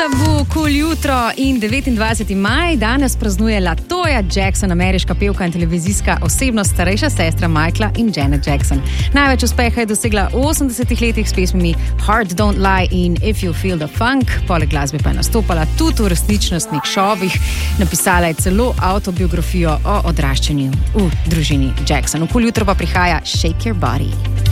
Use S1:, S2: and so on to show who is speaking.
S1: Tabu, Cool jutro in 29. maj. Danes praznuje LaToya Jackson, ameriška pevka in televizijska osebnost, starejša sestra Michaela in Janet Jackson. Največ uspeha je dosegla v 80 letih s pesmimi Heart Don't Lie in If You Feel the Funk. Poleg glasbe pa je nastopala tudi v resničnostnih šovih. Napisala je celo avtobiografijo o odraščanju v družini Jackson. V Cool jutro pa prihaja Shake Your Body.